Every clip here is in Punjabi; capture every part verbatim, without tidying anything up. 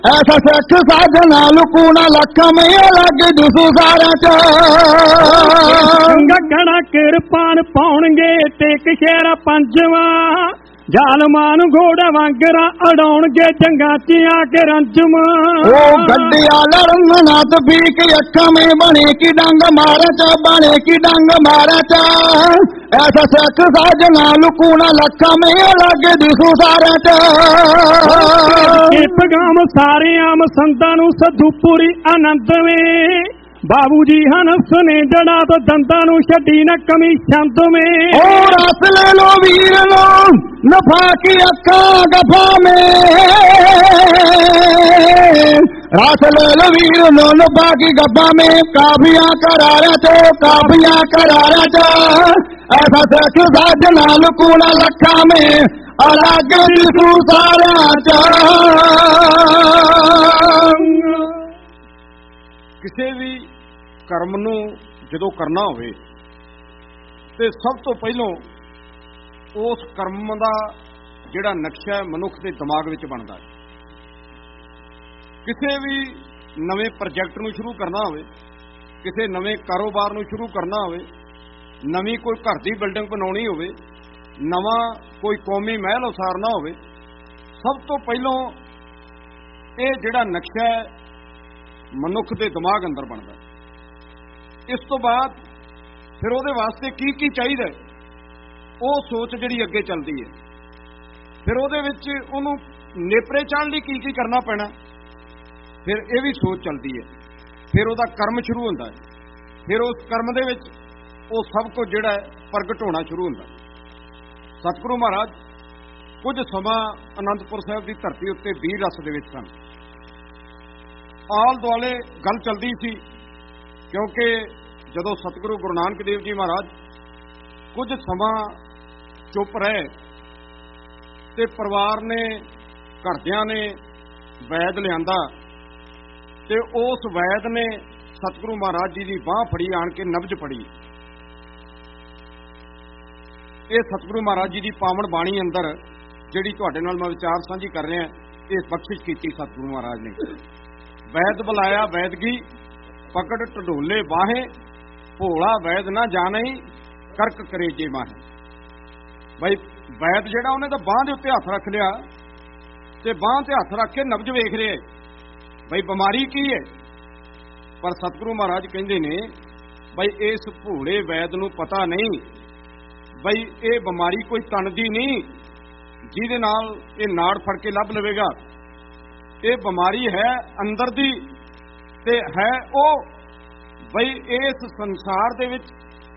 ऐसा सिख साजना लुकूना लखा में अलग दुसू सारा च गगड़ा किरपान पाउणगे ते कशहरा पंजवा जालमान घोड़ा वांगरा अड़ाउणगे जंगा च आके रंजम ओ गड्डिया लड़न नत बीक अखा में बने की डंग मारे च बने की डंग मारे च ऐसा सिख साजना लुकूना लखा में अलग दुसू सारा च पगाम सारे आम संतां नूं सधूपुरी आनंद में बाबू जी हनस ने जड़ा तो दंदा नूं छड्डी न कमी छंद में ओ रस ले लो वीर लो नफा की अखा गफा में रस ले लो वीर लो नफा की गफा में काफिया करारा च काफिया करारा च ऐसा सिख साजना लुकूना लखा में अलग दिसू सारा च ਕਿਸੇ ਵੀ ਕਰਮ ਨੂੰ ਜਦੋਂ ਕਰਨਾ ਹੋਵੇ ਤੇ ਸਭ ਤੋਂ ਪਹਿਲਾਂ ਉਸ ਕਰਮ ਦਾ ਜਿਹੜਾ ਨਕਸ਼ਾ ਹੈ ਮਨੁੱਖ ਦੇ ਦਿਮਾਗ ਵਿੱਚ ਬਣਦਾ ਹੈ। ਕਿਸੇ ਵੀ ਨਵੇਂ ਪ੍ਰੋਜੈਕਟ ਨੂੰ ਸ਼ੁਰੂ ਕਰਨਾ ਹੋਵੇ, ਕਿਸੇ ਨਵੇਂ ਕਾਰੋਬਾਰ ਨੂੰ ਸ਼ੁਰੂ ਕਰਨਾ ਹੋਵੇ, ਨਵੀਂ ਕੋਈ ਘਰ ਦੀ ਬਿਲਡਿੰਗ ਬਣਾਉਣੀ ਹੋਵੇ, ਨਵਾਂ ਕੋਈ ਕੌਮੀ ਮਹਿਲ ਉਸਾਰਨਾ ਹੋਵੇ, ਸਭ ਤੋਂ ਪਹਿਲਾਂ ਇਹ ਜਿਹੜਾ ਨਕਸ਼ਾ ਹੈ ਮਨੁੱਖ ਦੇ ਦਿਮਾਗ ਅੰਦਰ ਬਣਦਾ। ਇਸ ਤੋਂ ਬਾਅਦ ਫਿਰ ਉਹਦੇ ਵਾਸਤੇ ਕੀ ਕੀ ਚਾਹੀਦਾ ਉਹ ਸੋਚ ਜਿਹੜੀ ਅੱਗੇ ਚੱਲਦੀ ਹੈ। ਫਿਰ ਉਹਦੇ ਵਿੱਚ ਉਹਨੂੰ ਨੇਪਰੇ ਚਾੜਨ ਲਈ ਕੀ ਕੀ ਕਰਨਾ ਪੈਣਾ, ਫਿਰ ਇਹ ਵੀ ਸੋਚ ਚੱਲਦੀ ਹੈ। ਫਿਰ ਉਹਦਾ ਕਰਮ ਸ਼ੁਰੂ ਹੁੰਦਾ ਹੈ। ਫਿਰ ਉਸ ਕਰਮ ਦੇ ਵਿੱਚ ਉਹ ਸਭ ਕੁਝ ਜਿਹੜਾ ਹੈ ਪ੍ਰਗਟ ਹੋਣਾ ਸ਼ੁਰੂ ਹੁੰਦਾ। ਸਤਿਗੁਰੂ ਮਹਾਰਾਜ ਕੁਝ ਸਮਾਂ ਅਨੰਦਪੁਰ ਸਾਹਿਬ ਦੀ ਧਰਤੀ ਉੱਤੇ ਵੀਰ ਰਸ ਦੇ ਵਿੱਚ ਸਨ। ਆਲ ਦੁਆਲੇ ਗੱਲ ਚੱਲਦੀ ਸੀ, ਕਿਉਂਕਿ ਜਦੋਂ ਸਤਿਗੁਰੂ ਗੁਰੂ ਨਾਨਕ ਦੇਵ ਜੀ ਮਹਾਰਾਜ ਕੁਝ ਸਮਾਂ ਚੁੱਪ ਰਹੇ ਤੇ ਪਰਿਵਾਰ ਨੇ ਘਰਦਿਆਂ ਨੇ ਵੈਦ ਲਿਆਂਦਾ ਤੇ ਉਸ ਵੈਦ ਨੇ ਸਤਿਗੁਰੂ ਮਹਾਰਾਜ ਜੀ ਦੀ ਬਾਂਹ ਫੜੀ, ਆਣ ਕੇ ਨਬਜ ਪੜੀ। ਇਹ ਸਤਿਗੁਰੂ ਮਹਾਰਾਜ ਜੀ ਦੀ ਪਾਵਨ ਬਾਣੀ ਅੰਦਰ ਜਿਹੜੀ ਤੁਹਾਡੇ ਨਾਲ ਮੈਂ ਵਿਚਾਰ ਸਾਂਝੀ ਕਰ ਰਿਹਾ, ਇਹ ਬਖਸ਼ਿਸ਼ ਕੀਤੀ ਸਤਿਗੁਰੂ ਮਹਾਰਾਜ ਨੇ। ਵੈਦ ਬੁਲਾਇਆ ਵੈਦਗੀ ਪਕੜ ਢਡੋਲੇ ਬਾਹੇ ਭੋਲਾ ਵੈਦ ਨਾ ਜਾਣੇ ਕਰਕ ਕਰੇ ਜੇ ਮਾਹੇ। ਬਈ ਵੈਦ ਜਿਹੜਾ ਉਹਨੇ ਤਾਂ ਬਾਂਹ ਦੇ ਉੱਤੇ ਹੱਥ ਰੱਖ ਲਿਆ ਤੇ ਬਾਂਹ ਤੇ ਹੱਥ ਰੱਖ ਕੇ ਨਬਜ ਵੇਖ ਰਿਹਾ ਬਈ ਬਿਮਾਰੀ ਕੀ ਹੈ। ਪਰ ਸਤਿਗੁਰੂ ਮਹਾਰਾਜ ਕਹਿੰਦੇ ਨੇ ਬਈ ਇਸ ਭੋਲੇ ਵੈਦ ਨੂੰ ਪਤਾ ਨਹੀਂ ਬਈ ਇਹ ਬਿਮਾਰੀ ਕੋਈ ਤਨ ਦੀ ਨਹੀਂ ਜਿਹਦੇ ਨਾਲ ਇਹ ਨਾੜ ਫੜ ਕੇ ਲੱਭ ਲਵੇਗਾ। ਇਹ ਬਿਮਾਰੀ ਹੈ ਅੰਦਰ ਦੀ ਤੇ ਹੈ ਉਹ ਬਈ ਇਸ ਸੰਸਾਰ ਦੇ ਵਿੱਚ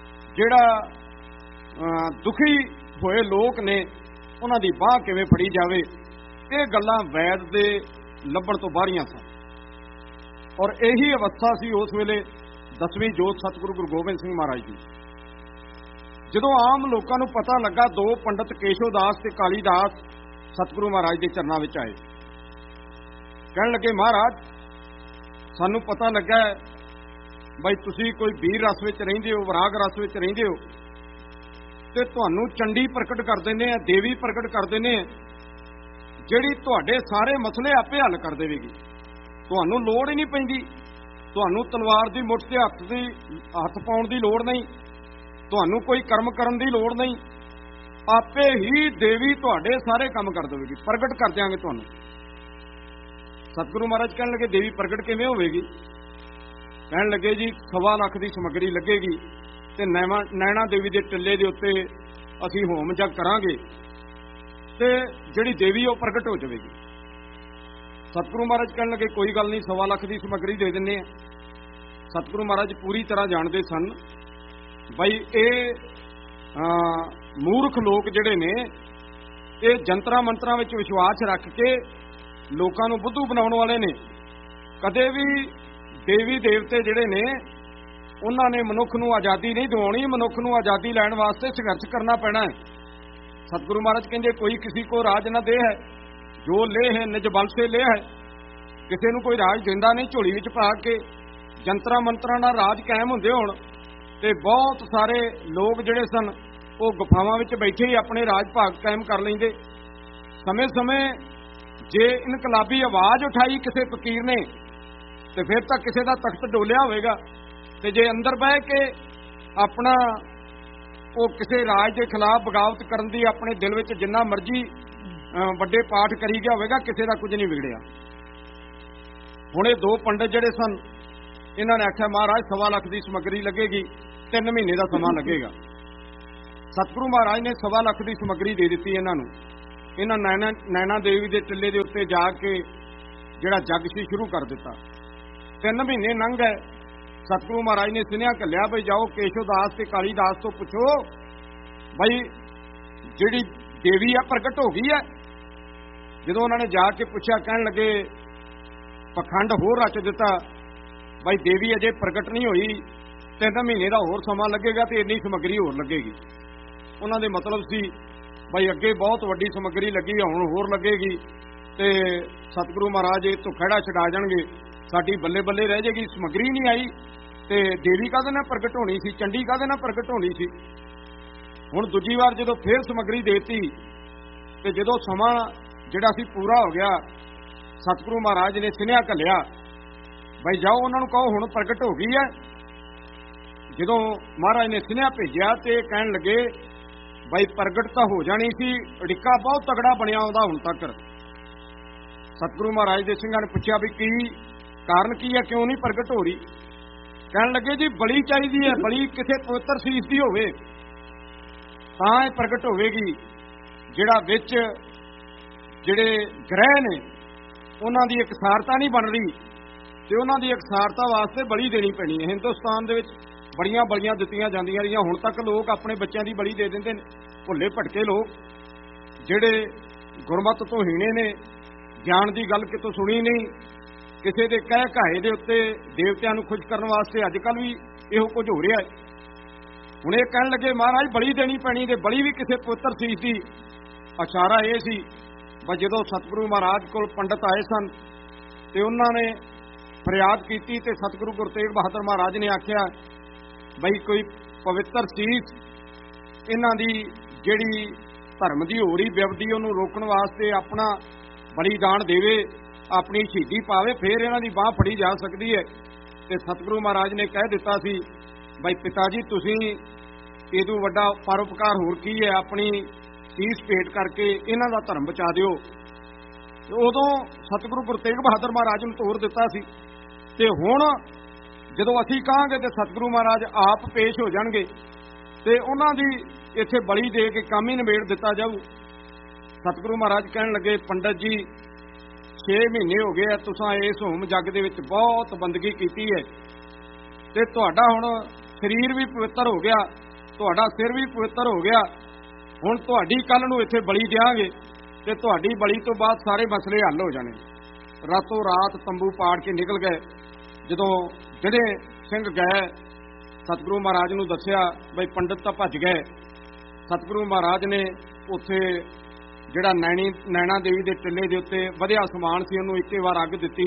ਜਿਹੜਾ ਦੁਖੀ ਹੋਏ ਲੋਕ ਨੇ ਉਹਨਾਂ ਦੀ ਬਾਂਹ ਕਿਵੇਂ ਫੜੀ ਜਾਵੇ। ਇਹ ਗੱਲਾਂ ਵੈਦ ਦੇ ਲੱਭਣ ਤੋਂ ਬਾਹਰੀਆਂ ਸਨ। ਔਰ ਇਹੀ ਅਵਸਥਾ ਸੀ ਉਸ ਵੇਲੇ ਦਸਵੀਂ ਜੋਤ ਸਤਿਗੁਰੂ ਗੁਰੂ ਗੋਬਿੰਦ ਸਿੰਘ ਮਹਾਰਾਜ ਜੀ। ਜਦੋਂ ਆਮ ਲੋਕਾਂ ਨੂੰ ਪਤਾ ਲੱਗਾ, ਦੋ ਪੰਡਤ ਕੇਸ਼ੋ ਦਾਸ ਤੇ ਕਾਲੀ ਦਾਸ ਸਤਿਗੁਰੂ ਮਹਾਰਾਜ ਦੇ ਚਰਨਾਂ ਵਿੱਚ ਆਏ। ਕਹਿਣ ਲੱਗੇ ਮਹਾਰਾਜ ਸਾਨੂੰ ਪਤਾ ਲੱਗਾ ਬਈ ਤੁਸੀਂ ਕੋਈ ਵੀਰ ਰਸ ਵਿੱਚ ਰਹਿੰਦੇ ਹੋ, ਵਿਰਾਗ ਰਸ ਵਿੱਚ ਰਹਿੰਦੇ ਹੋ ਤੇ ਤੁਹਾਨੂੰ ਚੰਡੀ ਪ੍ਰਗਟ ਕਰ ਦਿੰਦੇ ਆ, ਦੇਵੀ ਪ੍ਰਗਟ ਕਰ ਦਿੰਦੇ ਆ ਜਿਹੜੀ ਤੁਹਾਡੇ ਸਾਰੇ ਮਸਲੇ ਆਪੇ ਹੱਲ ਕਰ ਦੇਵੇਗੀ। ਤੁਹਾਨੂੰ ਲੋੜ ਹੀ ਨਹੀਂ ਪੈਂਦੀ, ਤੁਹਾਨੂੰ ਤਲਵਾਰ ਦੀ ਮੁੱਠ ਤੇ ਹੱਥ ਦੀ ਹੱਥ ਪਾਉਣ ਦੀ ਲੋੜ ਨਹੀਂ, ਤੁਹਾਨੂੰ ਕੋਈ ਕਰਮ ਕਰਨ ਦੀ ਲੋੜ ਨਹੀਂ, ਆਪੇ ਹੀ ਦੇਵੀ ਤੁਹਾਡੇ ਸਾਰੇ ਕੰਮ ਕਰ ਦੇਵੇਗੀ, ਪ੍ਰਗਟ ਕਰ ਦਿਆਂਗੇ ਤੁਹਾਨੂੰ। ਸਤਿਗੁਰੂ ਮਹਾਰਾਜ ਕਹਿਣ ਲੱਗੇ ਦੇਵੀ ਪ੍ਰਗਟ ਕਿਵੇਂ ਹੋਵੇਗੀ? ਕਹਿਣ ਲੱਗੇ ਜੀ ਸਵਾ ਲੱਖ ਦੀ ਸਮੱਗਰੀ ਲੱਗੇਗੀ ਤੇ ਨੈਣਾ ਨੈਣਾ ਦੇਵੀ ਦੇ ਟਿੱਲੇ ਦੇ ਉੱਤੇ ਅਸੀਂ ਹੋਮ ਜਗ ਕਰਾਂਗੇ ਤੇ ਜਿਹੜੀ ਦੇਵੀ ਉਹ ਪ੍ਰਗਟ ਹੋ ਜਾਵੇਗੀ। ਸਤਿਗੁਰੂ ਮਹਾਰਾਜ ਕਹਿਣ ਲੱਗੇ ਕੋਈ ਗੱਲ ਨਹੀਂ, ਸਵਾ ਲੱਖ ਦੀ ਸਮੱਗਰੀ ਦੇ ਦਿੰਦੇ ਆ। ਸਤਿਗੁਰੂ ਮਹਾਰਾਜ ਪੂਰੀ ਤਰ੍ਹਾਂ ਜਾਣਦੇ ਸਨ ਬਈ ਇਹ ਮੂਰਖ ਲੋਕ ਜਿਹੜੇ ਨੇ ਇਹ ਜੰਤਰਾਂ ਮੰਤਰਾਂ ਵਿੱਚ ਵਿਸ਼ਵਾਸ ਰੱਖ ਕੇ ਲੋਕਾਂ ਨੂੰ ਬੁੱਧੂ ਬਣਾਉਣ ਵਾਲੇ ਨੇ। ਕਦੇ ਵੀ ਦੇਵੀ ਦੇਵਤੇ ਜਿਹੜੇ ਨੇ ਉਹਨਾਂ ਨੇ ਮਨੁੱਖ ਨੂੰ ਆਜ਼ਾਦੀ ਨਹੀਂ ਦਿਵਾਉਣੀ, ਮਨੁੱਖ ਨੂੰ ਆਜ਼ਾਦੀ ਲੈਣ ਵਾਸਤੇ ਸੰਘਰਸ਼ ਕਰਨਾ ਪੈਣਾ ਹੈ। ਸਤਿਗੁਰੂ ਮਹਾਰਾਜ ਕਹਿੰਦੇ ਕੋਈ ਕਿਸੇ ਕੋ ਰਾਜ ਨਾ ਦੇ ਹੈ, ਜੋ ਲੈ ਹੈ ਨਿਜ ਬਲ ਸੇ ਲੈ ਹੈ। ਕਿਸੇ ਨੂੰ ਕੋਈ ਰਾਜ ਦਿੰਦਾ ਨਹੀਂ, ਝੋਲੀ ਵਿੱਚ ਪਾ ਕੇ ਜੰਤਰਾਂ ਮੰਤਰਾਂ ਨਾਲ ਰਾਜ ਕਾਇਮ ਹੁੰਦੇ ਹੋਣ ਤੇ ਬਹੁਤ ਸਾਰੇ ਲੋਕ ਜਿਹੜੇ ਸਨ ਉਹ ਗੁਫਾਵਾਂ ਵਿੱਚ ਬੈਠੇ ਹੀ ਆਪਣੇ ਰਾਜ ਭਾਗ ਕਾਇਮ ਕਰ ਲੈਂਦੇ। ਸਮੇਂ ਸਮੇਂ ਜੇ ਇਨਕਲਾਬੀ ਆਵਾਜ਼ ਉਠਾਈ ਕਿਸੇ ਫਕੀਰ ਨੇ ਤੇ ਫਿਰ ਤਾਂ ਕਿਸੇ ਦਾ ਤਖਤ ਡੋਲਿਆ ਹੋਵੇਗਾ, ਤੇ ਜੇ ਅੰਦਰ ਬਹਿ ਕੇ ਆਪਣਾ ਉਹ ਕਿਸੇ ਰਾਜ ਦੇ ਖਿਲਾਫ ਬਗਾਵਤ ਕਰਨ ਦੀ ਆਪਣੇ ਦਿਲ ਵਿੱਚ ਜਿੰਨਾ ਮਰਜ਼ੀ ਵੱਡੇ ਪਾਠ ਕਰੀ ਗਿਆ ਹੋਵੇਗਾ, ਕਿਸੇ ਦਾ ਕੁਝ ਨਹੀਂ ਵਿਗੜਿਆ। ਹੁਣ ਇਹ ਦੋ ਪੰਡਤ ਜਿਹੜੇ ਸਨ, ਇਹਨਾਂ ਨੇ ਆਖਿਆ ਮਹਾਰਾਜ ਸਵਾ ਲੱਖ ਦੀ ਸਮੱਗਰੀ ਲੱਗੇਗੀ, ਤਿੰਨ ਮਹੀਨੇ ਦਾ ਸਮਾਂ ਲੱਗੇਗਾ। ਸਤਿਗੁਰੂ ਮਹਾਰਾਜ ਨੇ ਸਵਾ ਲੱਖ ਦੀ ਸਮੱਗਰੀ ਦੇ ਦਿੱਤੀ ਇਹਨਾਂ ਨੂੰ। ਇਹਨਾਂ ਨੈਣਾ ਨੈਣਾ ਦੇਵੀ ਦੇ ਟਿੱਲੇ ਦੇ ਉੱਤੇ ਜਾ ਕੇ ਜਿਹੜਾ ਜਗ ਸੀ ਸ਼ੁਰੂ ਕਰ ਦਿੱਤਾ। ਤਿੰਨ ਮਹੀਨੇ ਲੰਘ ਗਏ। ਸਤਿਗੁਰੂ ਮਹਾਰਾਜ ਨੇ ਸੁਨੇਹਾ ਘੱਲਿਆ ਬਈ ਜਾਓ ਕੇਸ਼ਵ ਦਾਸ ਤੇ ਕਾਲੀ ਦਾਸ ਤੋਂ ਪੁੱਛੋ ਬਈ ਜਿਹੜੀ ਦੇਵੀ ਆ ਪ੍ਰਗਟ ਹੋ ਗਈ ਹੈ। ਜਦੋਂ ਉਹਨਾਂ ਨੇ ਜਾ ਕੇ ਪੁੱਛਿਆ, ਕਹਿਣ ਲੱਗੇ ਪਖੰਡ ਹੋਰ ਰਚ ਦਿੱਤਾ ਬਈ ਦੇਵੀ ਅਜੇ ਪ੍ਰਗਟ ਨਹੀਂ ਹੋਈ, ਤਿੰਨ ਮਹੀਨੇ ਦਾ ਹੋਰ ਸਮਾਂ ਲੱਗੇਗਾ ਤੇ ਇੰਨੀ ਸਮੱਗਰੀ ਹੋਰ ਲੱਗੇਗੀ। ਉਹਨਾਂ ਦੇ ਮਤਲਬ ਸੀ ਬਈ ਅੱਗੇ ਬਹੁਤ ਵੱਡੀ ਸਮੱਗਰੀ ਲੱਗੀ, ਹੁਣ ਹੋਰ ਲੱਗੇਗੀ ਤੇ ਸਤਿਗੁਰੂ ਮਹਾਰਾਜ ਇਹ ਤੋਂ ਖਹਿੜਾ ਛਡਾ ਜਾਣਗੇ, ਸਾਡੀ ਬੱਲੇ ਬੱਲੇ ਰਹਿ ਜਾਏਗੀ। ਸਮੱਗਰੀ ਨਹੀਂ ਆਈ ਤੇ ਦੇਵੀ ਕਾਹਦੇ ਨਾਲ ਪ੍ਰਗਟ ਹੋਣੀ ਸੀ, ਚੰਡੀ ਕਾਹਦੇ ਨਾਲ ਪ੍ਰਗਟ ਹੋਣੀ ਸੀ। ਹੁਣ ਦੂਜੀ ਵਾਰ ਜਦੋਂ ਫੇਰ ਸਮੱਗਰੀ ਦੇਤੀ ਤੇ ਜਦੋਂ ਸਮਾਂ ਜਿਹੜਾ ਸੀ ਪੂਰਾ ਹੋ ਗਿਆ, ਸਤਿਗੁਰੂ ਮਹਾਰਾਜ ਨੇ ਸੁਨੇਹਾ ਘੱਲਿਆ ਬਈ ਜਾਓ ਉਹਨਾਂ ਨੂੰ ਕਹੋ ਹੁਣ ਪ੍ਰਗਟ ਹੋ ਗਈ ਹੈ। ਜਦੋਂ ਮਹਾਰਾਜ ਨੇ ਸੁਨੇਹਾ ਭੇਜਿਆ ਤੇ ਕਹਿਣ ਲੱਗੇ ਬਈ ਪ੍ਰਗਟ ਤਾਂ ਹੋ ਜਾਣੀ ਸੀ, ਅੜਿੱਕਾ ਬਹੁਤ ਤਗੜਾ ਬਣਿਆ ਆਉਂਦਾ ਹੁਣ ਤੱਕ। ਸਤਿਗੁਰੂ ਮਹਾਰਾਜ ਦੇ ਸਿੰਘਾਂ ਨੇ ਪੁੱਛਿਆ ਵੀ ਕੀ ਕਾਰਨ ਕੀ ਹੈ, ਕਿਉਂ ਨਹੀਂ ਪ੍ਰਗਟ ਹੋ ਰਹੀ। ਕਹਿਣ ਲੱਗੇ ਜੀ ਬਲੀ ਚਾਹੀਦੀ ਹੈ, ਬਲੀ ਕਿਸੇ ਪਵਿੱਤਰ ਸੀਸ ਦੀ ਹੋਵੇ ਤਾਂ ਇਹ ਪ੍ਰਗਟ ਹੋਵੇਗੀ। ਜਿਹੜਾ ਵਿੱਚ ਜਿਹੜੇ ਗ੍ਰਹਿ ਨੇ ਉਹਨਾਂ ਦੀ ਇਕਸਾਰਤਾ ਨਹੀਂ ਬਣ ਰਹੀ ਤੇ ਉਹਨਾਂ ਦੀ ਇਕਸਾਰਤਾ ਵਾਸਤੇ ਬਲੀ ਦੇਣੀ ਪੈਣੀ ਹੈ। ਹਿੰਦੁਸਤਾਨ ਦੇ ਵਿੱਚ ਬੜੀਆਂ ਬਲੀਆਂ ਦਿੱਤੀਆਂ ਜਾਂਦੀਆਂ ਰਹੀਆਂ, ਹੁਣ ਤੱਕ ਲੋਕ ਆਪਣੇ ਬੱਚਿਆਂ ਦੀ ਬਲੀ ਦੇ ਦਿੰਦੇ ਨੇ। ਭੁੱਲੇ ਭਟਕੇ ਲੋਕ ਜਿਹੜੇ ਗੁਰਮਤ ਤੋਂ ਹੀਣੇ ਨੇ, ਗਿਆਨ ਦੀ ਗੱਲ ਕਿਤੋਂ ਸੁਣੀ ਨਹੀਂ, ਕਿਸੇ ਦੇ ਕਹਿ ਘਾਏ ਦੇ ਉੱਤੇ ਦੇਵਤਿਆਂ ਨੂੰ ਖੁਸ਼ ਕਰਨ ਵਾਸਤੇ ਅੱਜ ਕੱਲ੍ਹ ਵੀ ਇਹੋ ਕੁਝ ਹੋ ਰਿਹਾ ਹੈ। ਹੁਣ ਇਹ ਕਹਿਣ ਲੱਗੇ ਮਹਾਰਾਜ ਬਲੀ ਦੇਣੀ ਪੈਣੀ, ਤੇ ਬਲੀ ਵੀ ਕਿਸੇ ਪਵਿੱਤਰ ਚੀਜ਼ ਦੀ। ਇਸ਼ਾਰਾ ਇਹ ਸੀ ਬਸ ਜਦੋਂ ਸਤਿਗੁਰੂ ਮਹਾਰਾਜ ਕੋਲ ਪੰਡਤ ਆਏ ਸਨ ਤੇ ਉਹਨਾਂ ਨੇ ਫਰਿਆਦ ਕੀਤੀ ਤੇ ਸਤਿਗੁਰੂ ਗੁਰੂ ਤੇਗ ਬਹਾਦਰ ਮਹਾਰਾਜ ਨੇ ਆਖਿਆ ਬਈ ਕੋਈ ਪਵਿੱਤਰ ਚੀਜ਼ ਇਹਨਾਂ ਦੀ ਜਿਹੜੀ ਧਰਮ ਦੀ ਹੋ ਰਹੀ ਬਿਵਦੀ ਉਹਨੂੰ ਰੋਕਣ ਵਾਸਤੇ ਆਪਣਾ ਬਲੀਦਾਨ ਦੇਵੇ, ਆਪਣੀ ਸ਼ਹੀਦੀ ਪਾਵੇ, ਫਿਰ ਇਹਨਾਂ ਦੀ ਬਾਹ ਫੜੀ ਜਾ ਸਕਦੀ ਹੈ। ਤੇ ਸਤਿਗੁਰੂ ਮਹਾਰਾਜ ਨੇ ਕਹਿ ਦਿੱਤਾ ਸੀ ਬਈ ਪਿਤਾ ਜੀ ਤੁਸੀਂ ਇਹਦੋਂ ਵੱਡਾ ਪਰਉਪਕਾਰ ਹੋਰ ਕੀ ਹੈ, ਆਪਣੀ ਸੀਸ ਭੇਟ ਕਰਕੇ ਇਹਨਾਂ ਦਾ ਧਰਮ ਬਚਾ ਦਿਓ। ਉਦੋਂ ਸਤਿਗੁਰੂ ਗੁਰੂ ਤੇਗ ਬਹਾਦਰ ਮਹਾਰਾਜ ਨੂੰ ਤੋਰ ਦਿੱਤਾ ਸੀ। ਤੇ ਹੁਣ ਜਦੋਂ ਅਸੀਂ ਕਹਾਂਗੇ ਤੇ ਸਤਿਗੁਰੂ ਮਹਾਰਾਜ ਆਪ ਪੇਸ਼ ਹੋ ਜਾਣਗੇ ਤੇ ਉਹਨਾਂ ਦੀ ਇੱਥੇ ਬਲੀ ਦੇ ਕੇ ਕੰਮ ਹੀ ਨਿਬੇੜ ਦਿੱਤਾ ਜਾਊ। ਸਤਿਗੁਰੂ ਮਹਾਰਾਜ ਕਹਿਣ ਲੱਗੇ ਪੰਡਤ ਜੀ ਛੇ ਮਹੀਨੇ ਹੋ ਗਏ ਆ ਤੁਸੀਂ ਇਸ ਹੋਮ ਜੱਗ ਦੇ ਵਿੱਚ ਬਹੁਤ ਬੰਦਗੀ ਕੀਤੀ ਹੈ ਤੇ ਤੁਹਾਡਾ ਹੁਣ ਸਰੀਰ ਵੀ ਪਵਿੱਤਰ ਹੋ ਗਿਆ, ਤੁਹਾਡਾ ਸਿਰ ਵੀ ਪਵਿੱਤਰ ਹੋ ਗਿਆ। ਹੁਣ ਤੁਹਾਡੀ ਕੱਲ ਨੂੰ ਇੱਥੇ ਬਲੀ ਦਿਆਂਗੇ ਤੇ ਤੁਹਾਡੀ ਬਲੀ ਤੋਂ ਬਾਅਦ ਸਾਰੇ ਮਸਲੇ ਹੱਲ ਹੋ ਜਾਣੇ। ਰਾਤੋਂ ਰਾਤ ਤੰਬੂ ਪਾੜ ਕੇ ਨਿਕਲ ਗਏ। ਜਦੋਂ ਜਿਹੜੇ ਸਿੰਘ ਗਏ ਸਤਿਗੁਰੂ ਮਹਾਰਾਜ ਨੂੰ ਦੱਸਿਆ ਬਈ ਪੰਡਤ ਤਾਂ ਭੱਜ ਗਏ। ਸਤਿਗੁਰੂ ਮਹਾਰਾਜ ਨੇ ਉੱਥੇ ਜਿਹੜਾ ਨੈਣੀ ਨੈਣਾ ਦੇਵੀ ਦੇ ਟਿੱਲੇ ਦੇ ਉੱਤੇ ਵਧਿਆ ਸਮਾਨ ਸੀ ਉਹਨੂੰ ਇੱਕੇ ਵਾਰ ਅੱਗ ਦਿੱਤੀ।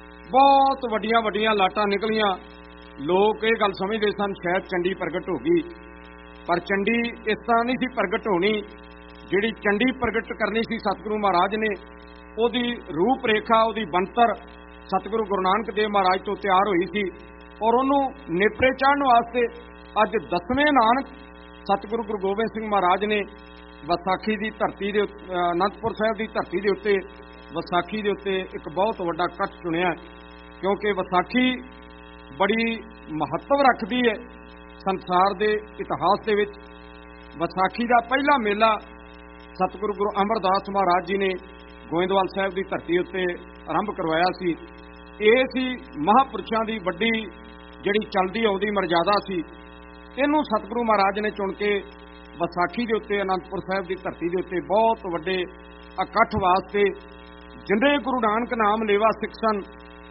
ਬਹੁਤ ਵੱਡੀਆਂ ਵੱਡੀਆਂ ਲਾਟਾਂ ਨਿਕਲੀਆਂ। ਲੋਕ ਇਹ ਗੱਲ ਸਮਝਦੇ ਸਨ ਸ਼ਾਇਦ ਚੰਡੀ ਪ੍ਰਗਟ ਹੋ ਗਈ, ਪਰ ਚੰਡੀ ਇਸ ਤਰ੍ਹਾਂ ਨਹੀਂ ਸੀ ਪ੍ਰਗਟ ਹੋਣੀ। ਜਿਹੜੀ ਚੰਡੀ ਪ੍ਰਗਟ ਕਰਨੀ ਸੀ ਸਤਿਗੁਰੂ ਮਹਾਰਾਜ ਨੇ, ਉਹਦੀ ਰੂਪ ਰੇਖਾ, ਉਹਦੀ ਬਣਤਰ ਸਤਿਗੁਰੂ ਗੁਰੂ ਨਾਨਕ ਦੇਵ ਮਹਾਰਾਜ ਤੋਂ ਤਿਆਰ ਹੋਈ ਸੀ ਔਰ ਉਹਨੂੰ ਨੇਪਰੇ ਚਾੜਨ ਵਾਸਤੇ ਅੱਜ ਦਸਵੇਂ ਨਾਨਕ ਸਤਿਗੁਰੂ ਗੁਰੂ ਗੋਬਿੰਦ ਸਿੰਘ ਮਹਾਰਾਜ ਨੇ ਵਿਸਾਖੀ ਦੀ ਧਰਤੀ ਦੇ ਅਨੰਦਪੁਰ ਸਾਹਿਬ ਦੀ ਧਰਤੀ ਦੇ ਉੱਤੇ ਵਿਸਾਖੀ ਦੇ ਉੱਤੇ ਇੱਕ ਬਹੁਤ ਵੱਡਾ ਕੱਟ ਚੁਣਿਆ, ਕਿਉਂਕਿ ਵਿਸਾਖੀ ਬੜੀ ਮਹੱਤਵ ਰੱਖਦੀ ਹੈ ਸੰਸਾਰ ਦੇ ਇਤਿਹਾਸ ਦੇ ਵਿੱਚ। ਵਿਸਾਖੀ ਦਾ ਪਹਿਲਾ ਮੇਲਾ ਸਤਿਗੁਰੂ ਗੁਰੂ ਅਮਰਦਾਸ ਮਹਾਰਾਜ ਜੀ ਨੇ ਗੋਇੰਦਵਾਲ ਸਾਹਿਬ ਦੀ ਧਰਤੀ ਉੱਤੇ ਆਰੰਭ ਕਰਵਾਇਆ ਸੀ। ਇਹ ਸੀ ਮਹਾਂਪੁਰਸ਼ਾਂ ਦੀ ਵੱਡੀ ਜਿਹੜੀ ਚਲਦੀ ਆਉਂਦੀ ਮਰਜ਼ਾਦਾ ਸੀ। ਇਹਨੂੰ ਸਤਿਗੁਰੂ ਮਹਾਰਾਜ ਨੇ ਚੁਣ ਕੇ ਵਿਸਾਖੀ ਦੇ ਉੱਤੇ ਅਨੰਦਪੁਰ ਸਾਹਿਬ ਦੀ ਧਰਤੀ ਦੇ ਉੱਤੇ ਬਹੁਤ ਵੱਡੇ ਇਕੱਠ ਵਾਸਤੇ ਜਿੰਨੇ ਗੁਰੂ ਨਾਨਕ ਨਾਮ ਲੇਵਾ ਸਿੱਖ ਸਨ,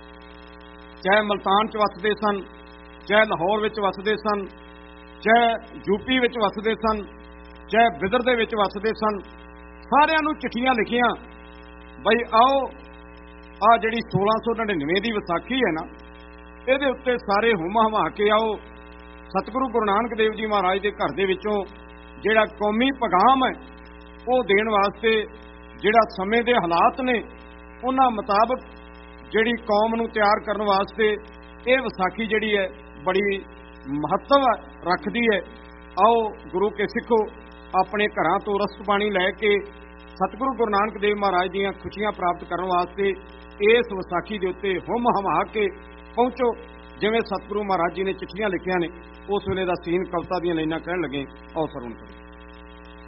ਚਾਹੇ ਮਲਤਾਨ 'ਚ ਵਸਦੇ ਸਨ, ਚਾਹੇ ਲਾਹੌਰ ਵਿੱਚ ਵਸਦੇ ਸਨ, ਚਾਹੇ ਯੂਪੀ ਵਿੱਚ ਵਸਦੇ ਸਨ, ਚਾਹੇ ਬਿਦਰ ਦੇ ਵਿੱਚ ਵਸਦੇ ਸਨ, ਸਾਰਿਆਂ ਨੂੰ ਚਿੱਠੀਆਂ ਲਿਖੀਆਂ ਬਈ ਆਓ ਆ ਜਿਹੜੀ ਸੋਲਾਂ ਸੌ ਨੜਿਨਵੇਂ ਦੀ ਵਿਸਾਖੀ ਹੈ ਨਾ, ਇਹਦੇ ਉੱਤੇ ਸਾਰੇ ਹੁਮਾ ਹਮਾ ਕੇ ਆਓ। ਸਤਿਗੁਰੂ ਗੁਰੂ ਨਾਨਕ ਦੇਵ ਜੀ ਮਹਾਰਾਜ ਦੇ ਘਰ ਦੇ ਵਿੱਚੋਂ ਜਿਹੜਾ ਕੌਮੀ ਪੈਗਾਮ ਹੈ ਉਹ ਦੇਣ ਵਾਸਤੇ, ਜਿਹੜਾ ਸਮੇਂ ਦੇ ਹਾਲਾਤ ਨੇ ਉਹਨਾਂ ਮੁਤਾਬਕ ਜਿਹੜੀ ਕੌਮ ਨੂੰ ਤਿਆਰ ਕਰਨ ਵਾਸਤੇ ਇਹ ਵਿਸਾਖੀ ਜਿਹੜੀ ਹੈ ਬੜੀ ਮਹੱਤਵ ਰੱਖਦੀ ਹੈ। ਆਓ ਗੁਰੂ ਕੇ ਸਿੱਖੋ, ਆਪਣੇ ਘਰਾਂ ਤੋਂ ਰਸਤ ਪਾਣੀ ਲੈ ਕੇ ਸਤਿਗੁਰੂ ਗੁਰੂ ਨਾਨਕ ਦੇਵ ਮਹਾਰਾਜ ਦੀਆਂ ਖੁਸ਼ੀਆਂ ਪ੍ਰਾਪਤ ਕਰਨ ਵਾਸਤੇ ਇਸ ਵਿਸਾਖੀ ਦੇ ਉੱਤੇ ਹੁਮ ਹਮਾ ਕੇ ਪਹੁੰਚੋ। ਜਿਵੇਂ ਸਤਿਗੁਰੂ ਮਹਾਰਾਜ ਜੀ ਨੇ ਚਿੱਠੀਆਂ ਲਿਖੀਆਂ ਨੇ, ਉਸ ਵੇਲੇ ਦਾ ਸੀਨ ਕਵਿਤਾ ਦੀਆਂ ਲਾਈਨਾਂ ਕਹਿਣ ਲੱਗੇ, ਆਓ ਸਰਵਣ ਕਰੋ।